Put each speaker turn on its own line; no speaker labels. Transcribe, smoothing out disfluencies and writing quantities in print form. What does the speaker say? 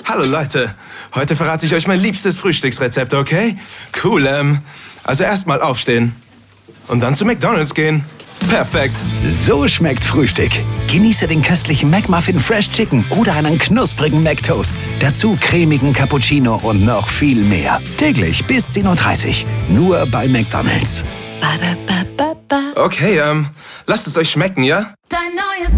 Hallo Leute, heute verrate ich euch mein liebstes Frühstücksrezept, okay? Cool, also erstmal aufstehen und dann zu McDonald's gehen. Perfekt.
So schmeckt Frühstück. Genieße den köstlichen McMuffin Fresh Chicken oder einen knusprigen McToast. Dazu cremigen Cappuccino und noch viel mehr. Täglich bis 10:30 Uhr. Nur bei McDonald's.
Okay, lasst es euch schmecken, ja?
Dein neues